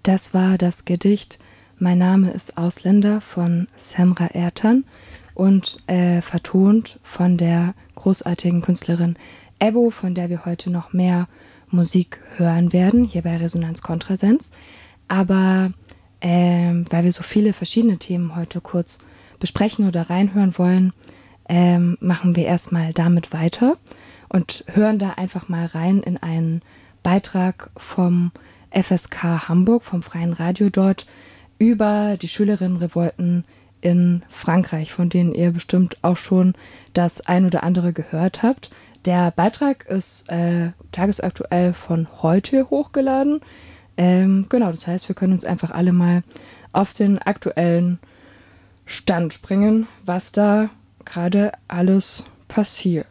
Das war das Gedicht Mein Name ist Ausländer von Semra Ertan und vertont von der großartigen Künstlerin Ebbo, von der wir heute noch mehr Musik hören werden, hier bei Resonanz Kontrasens. Aber weil wir so viele verschiedene Themen heute kurz besprechen oder reinhören wollen, machen wir erstmal damit weiter und hören da einfach mal rein in einen Beitrag vom FSK Hamburg, vom Freien Radio dort, über die Schülerinnenrevolten in Frankreich, von denen ihr bestimmt auch schon das ein oder andere gehört habt. Der Beitrag ist tagesaktuell von heute hochgeladen. Genau, das heißt, wir können uns einfach alle mal auf den aktuellen Stand bringen, was da gerade alles passiert.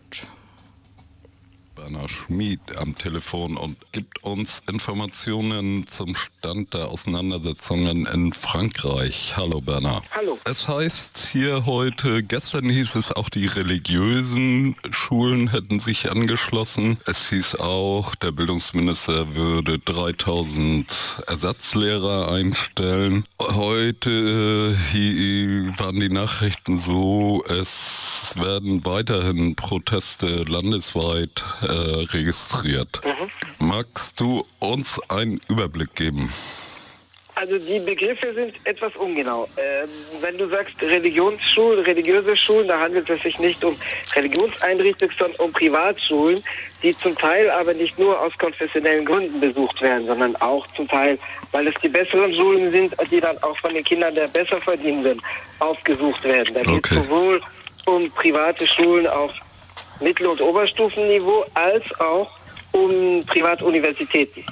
Berner Schmid am Telefon und gibt uns Informationen zum Stand der Auseinandersetzungen in Frankreich. Hallo Berner. Hallo. Es heißt hier heute, gestern hieß es auch, die religiösen Schulen hätten sich angeschlossen. Es hieß auch, der Bildungsminister würde 3000 Ersatzlehrer einstellen. Heute waren die Nachrichten so, es werden weiterhin Proteste landesweit registriert. Magst du uns einen Überblick geben? Also die Begriffe sind etwas ungenau. Wenn du sagst religiöse Schulen, da handelt es sich nicht um Religionseinrichtungen, sondern um Privatschulen, die zum Teil aber nicht nur aus konfessionellen Gründen besucht werden, sondern auch zum Teil, weil es die besseren Schulen sind, die dann auch von den Kindern der Besserverdienenden aufgesucht werden. Da geht es sowohl um private Schulen auf Mittel- und Oberstufenniveau als auch um Privatuniversitäten.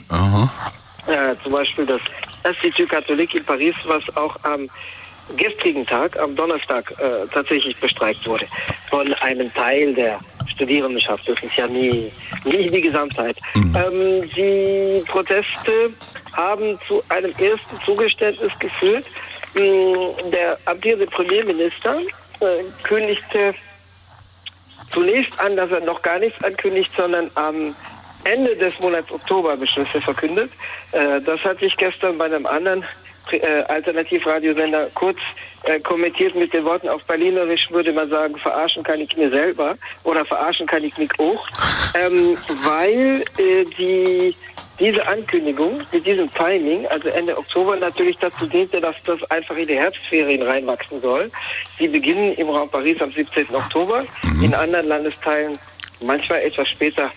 Zum Beispiel das Institut Catholique in Paris, was auch am gestrigen Tag, am Donnerstag, tatsächlich bestreikt wurde von einem Teil der Studierendenschaft. Das ist ja nie die Gesamtheit. Die Proteste haben zu einem ersten Zugeständnis geführt. Der amtierende Premierminister kündigte zunächst an, dass er noch gar nichts ankündigt, sondern am Ende des Monats Oktober Beschlüsse verkündet. Das hat sich gestern bei einem anderen Alternativradiosender kurz kommentiert mit den Worten, auf Berlinerisch würde man sagen, verarschen kann ich mir selber oder verarschen kann ich mich auch, weil diese Ankündigung mit diesem Timing, also Ende Oktober, natürlich dazu diente, dass das einfach in die Herbstferien reinwachsen soll. Die beginnen im Raum Paris am 17. Oktober, in anderen Landesteilen manchmal etwas später,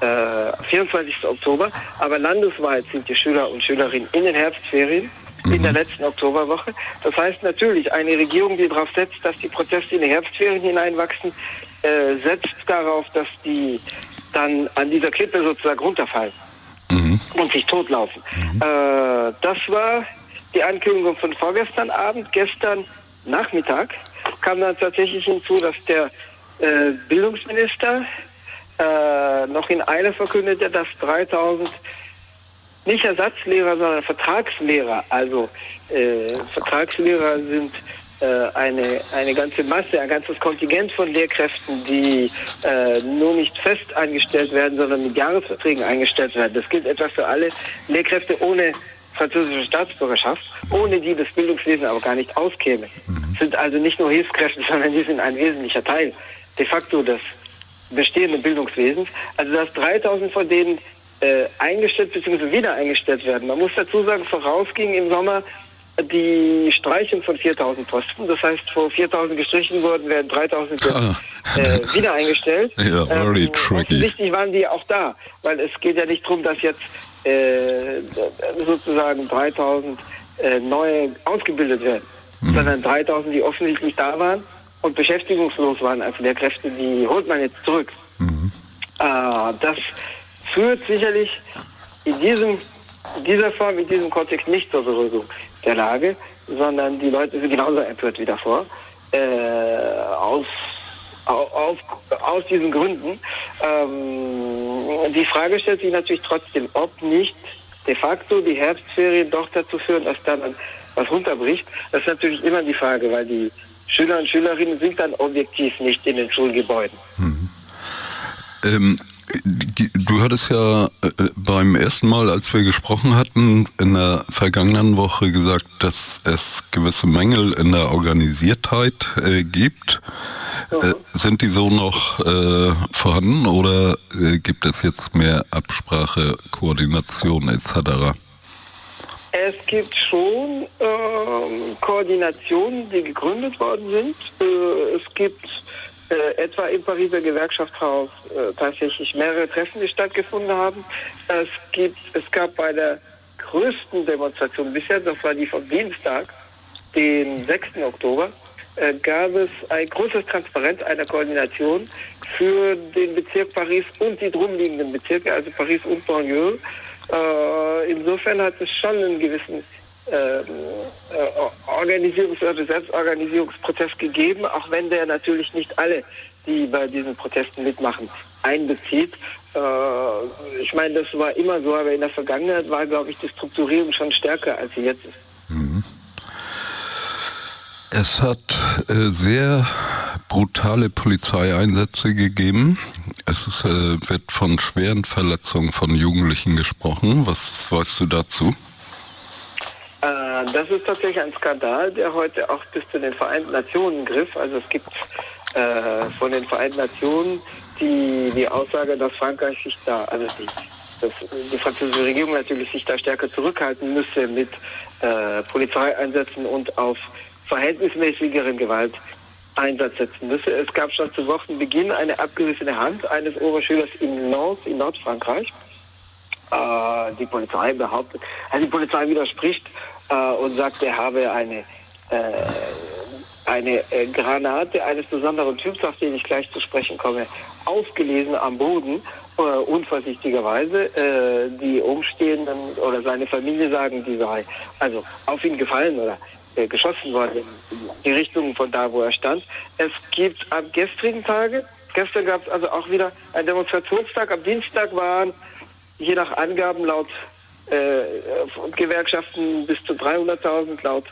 24. Oktober, aber landesweit sind die Schüler und Schülerinnen in den Herbstferien in der letzten Oktoberwoche. Das heißt natürlich, eine Regierung, die darauf setzt, dass die Proteste in die Herbstferien hineinwachsen, setzt darauf, dass die dann an dieser Klippe sozusagen runterfallen und sich totlaufen. Das war die Ankündigung von vorgestern Abend. Gestern Nachmittag kam dann tatsächlich hinzu, dass der Bildungsminister noch in Eile verkündete, dass 3000 nicht Ersatzlehrer, sondern Vertragslehrer, also Vertragslehrer sind eine ganze Masse, ein ganzes Kontingent von Lehrkräften, die nur nicht fest eingestellt werden, sondern mit Jahresverträgen eingestellt werden. Das gilt etwa für alle Lehrkräfte ohne französische Staatsbürgerschaft, ohne die das Bildungswesen aber gar nicht auskäme. Sind also nicht nur Hilfskräfte, sondern die sind ein wesentlicher Teil de facto des bestehenden Bildungswesens. Also dass 3000 von denen eingestellt bzw. wieder eingestellt werden. Man muss dazu sagen, vorausging im Sommer die Streichung von 4000 Posten. Das heißt, wo 4000 gestrichen wurden, werden 3000 wieder eingestellt. Ja, very tricky. Offensichtlich waren die auch da, weil es geht ja nicht darum, dass jetzt sozusagen 3000 neue ausgebildet werden, sondern 3000, die offensichtlich da waren und beschäftigungslos waren als Lehrkräfte, die holt man jetzt zurück. Das führt sicherlich in dieser Form, in diesem Kontext nicht zur Beruhigung der Lage, sondern die Leute sind genauso empört wie davor, aus diesen Gründen. Die Frage stellt sich natürlich trotzdem, ob nicht de facto die Herbstferien doch dazu führen, dass dann was runterbricht. Das ist natürlich immer die Frage, weil die Schüler und Schülerinnen sind dann objektiv nicht in den Schulgebäuden. Du Du hattest ja beim ersten Mal, als wir gesprochen hatten, in der vergangenen Woche gesagt, dass es gewisse Mängel in der Organisiertheit gibt. Sind die so noch vorhanden oder gibt es jetzt mehr Absprache, Koordination etc.? Es gibt schon Koordinationen, die gegründet worden sind. Es gibt etwa im Pariser Gewerkschaftshaus tatsächlich mehrere Treffen, die stattgefunden haben. Es gab bei der größten Demonstration bisher, das war die vom Dienstag, den 6. Oktober, gab es ein großes Transparent einer Koordination für den Bezirk Paris und die drumliegenden Bezirke, also Paris und Banlieue. Insofern hat es schon einen gewissen oder Selbstorganisierungsprozess gegeben, auch wenn der natürlich nicht alle, die bei diesen Protesten mitmachen, einbezieht. Ich meine, das war immer so, aber in der Vergangenheit war, glaube ich, die Strukturierung schon stärker, als sie jetzt ist. Mhm. Es hat sehr brutale Polizeieinsätze gegeben. Wird von schweren Verletzungen von Jugendlichen gesprochen. Was weißt du dazu? Das ist tatsächlich ein Skandal, der heute auch bis zu den Vereinten Nationen griff. Also es gibt von den Vereinten Nationen die Aussage, dass Frankreich sich da, also die französische Regierung natürlich sich da stärker zurückhalten müsse mit Polizeieinsätzen und auf verhältnismäßigeren Gewalteinsatz setzen müsse. Es gab schon zu Wochenbeginn eine abgerissene Hand eines Oberschülers in Nordfrankreich. Die Polizei behauptet, die Polizei widerspricht und sagt, er habe eine Granate eines besonderen Typs, auf den ich gleich zu sprechen komme, ausgelesen am Boden, unvorsichtigerweise. Die Umstehenden oder seine Familie sagen, die sei also auf ihn gefallen oder geschossen worden in die Richtung von da, wo er stand. Es gibt am gestrigen Tage, gestern gab es also auch wieder einen Demonstrationstag, am Dienstag waren je nach Angaben laut Gewerkschaften bis zu 300.000, laut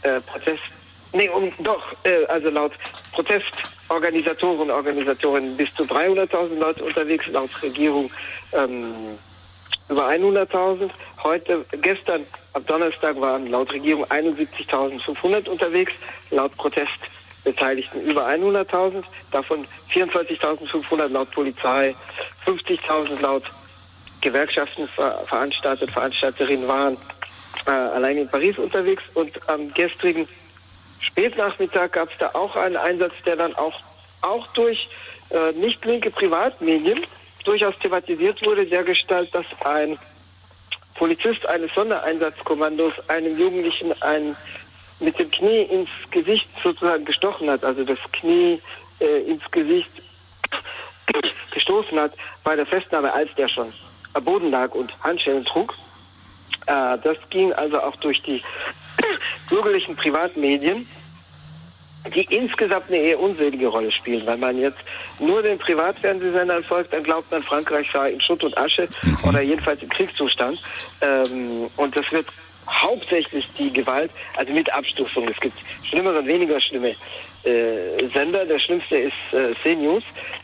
laut Protestorganisatorinnen bis zu 300.000 Leute unterwegs, laut Regierung über 100.000. Gestern am Donnerstag waren laut Regierung 71.500 unterwegs, laut Protestbeteiligten über 100.000, davon 24.500 laut Polizei, 50.000 laut Gewerkschaften Veranstalterinnen waren allein in Paris unterwegs. Und am gestrigen Spätnachmittag gab es da auch einen Einsatz, der dann auch durch nicht linke Privatmedien durchaus thematisiert wurde, dergestalt, dass ein Polizist eines Sondereinsatzkommandos einem Jugendlichen mit dem Knie ins Gesicht sozusagen gestochen hat, also das Knie ins Gesicht gestoßen hat bei der Festnahme, als der schon am Boden lag und Handschellen trug. Das ging also auch durch die bürgerlichen Privatmedien, die insgesamt eine eher unselige Rolle spielen. Wenn man jetzt nur den Privatfernsehsendern folgt, dann glaubt man, Frankreich sei in Schutt und Asche oder jedenfalls im Kriegszustand. Und das wird hauptsächlich die Gewalt, also mit Abstufung. Es gibt schlimmere und weniger schlimme Sender. Der schlimmste ist CNews,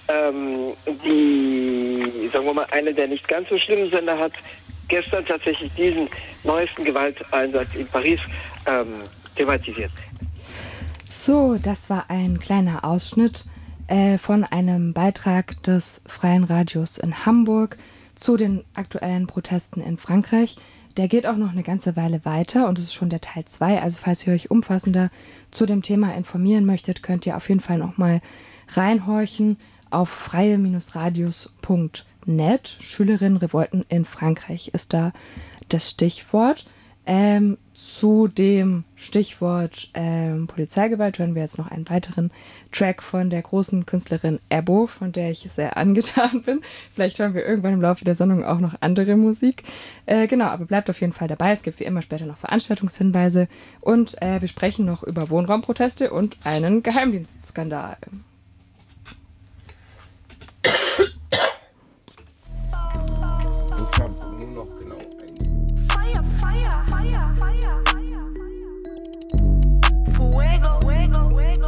die, sagen wir mal, eine der nicht ganz so schlimmen Sender hat gestern tatsächlich diesen neuesten Gewalteinsatz in Paris thematisiert. So, das war ein kleiner Ausschnitt von einem Beitrag des Freien Radios in Hamburg zu den aktuellen Protesten in Frankreich. Der geht auch noch eine ganze Weile weiter und es ist schon der Teil 2. Also falls ihr euch umfassender zu dem Thema informieren möchtet, könnt ihr auf jeden Fall nochmal reinhorchen auf freie-radios.net. Schülerinnenrevolten in Frankreich ist da das Stichwort. Zu dem Stichwort Polizeigewalt hören wir jetzt noch einen weiteren Track von der großen Künstlerin Ebo, von der ich sehr angetan bin. Vielleicht hören wir irgendwann im Laufe der Sendung auch noch andere Musik. Genau, aber bleibt auf jeden Fall dabei. Es gibt wie immer später noch Veranstaltungshinweise und wir sprechen noch über Wohnraumproteste und einen Geheimdienstskandal.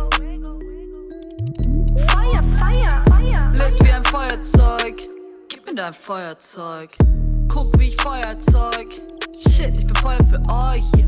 Lebt wie ein Feuerzeug, mir dein Feuerzeug. Guck, wie ich Feuerzeug. Shit, ich bin Feuer für euch,